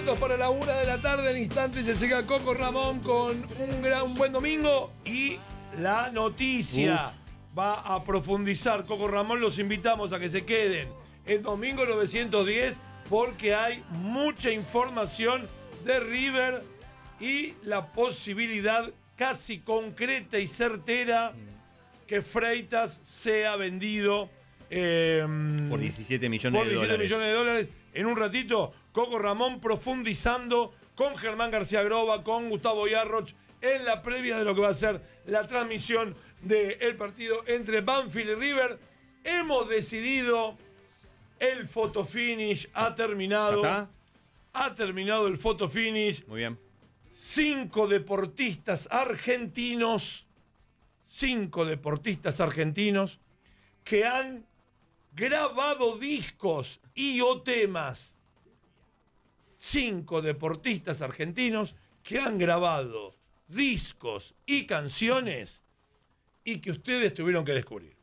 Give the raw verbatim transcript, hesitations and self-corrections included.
minutos para la una de la tarde. En instantes ya llega Coco Ramón con un, gran, un buen domingo y la noticia. Uf. Va a profundizar Coco Ramón. Los invitamos a que se queden el domingo novecientos diez porque hay mucha información de River y la posibilidad casi concreta y certera que Freitas sea vendido eh, por diecisiete millones por de diecisiete dólares. millones de dólares. En un ratito, Coco Ramón profundizando con Germán García Groba, con Gustavo Yarroch, en la previa de lo que va a ser la transmisión del partido entre Banfield y River. Hemos decidido, el fotofinish ha terminado. ¿Ya está? Ha terminado el fotofinish. Muy bien. Cinco deportistas argentinos, cinco deportistas argentinos que han grabado discos y o temas. Cinco deportistas argentinos que han grabado discos y canciones y que ustedes tuvieron que descubrir.